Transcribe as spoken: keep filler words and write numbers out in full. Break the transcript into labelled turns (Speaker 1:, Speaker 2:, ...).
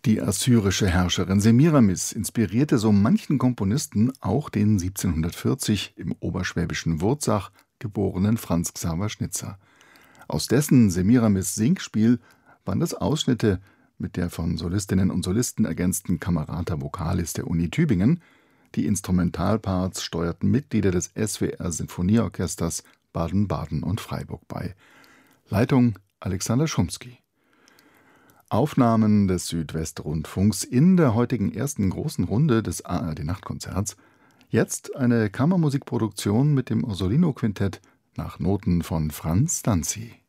Speaker 1: Die assyrische Herrscherin Semiramis inspirierte so manchen Komponisten, auch den siebzehnhundertvierzig im oberschwäbischen Wurzach geborenen Franz Xaver Schnitzer. Aus dessen Semiramis Singspiel waren das Ausschnitte mit der von Solistinnen und Solisten ergänzten Camerata Vocalis der Uni Tübingen. Die Instrumentalparts steuerten Mitglieder des S W R-Sinfonieorchesters Baden-Baden und Freiburg bei. Leitung Alexander Schumski. Aufnahmen des Südwestrundfunks in der heutigen ersten großen Runde des A R D-Nachtkonzerts. Jetzt eine Kammermusikproduktion mit dem Orsolino-Quintett nach Noten von Franz Danzi.